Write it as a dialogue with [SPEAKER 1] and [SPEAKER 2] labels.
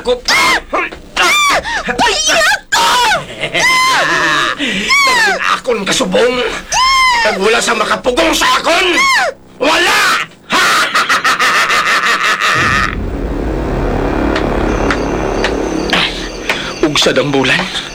[SPEAKER 1] ako pa!
[SPEAKER 2] Pahiya ko!
[SPEAKER 1] Dahil akon kasubong, wala sa makapugong sa akon! Wala! Ug sa dambulan,